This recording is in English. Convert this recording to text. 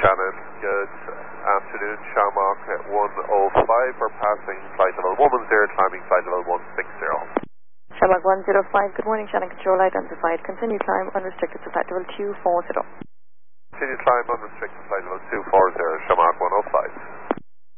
Shannon, good afternoon. Shamrock at 105. We're passing flight level 110, climbing flight level 160. Shamrock 105, good morning, Shannon Control identified. Continue climb unrestricted to flight level 240. Continue climb unrestricted flight level 240, Shamrock 105.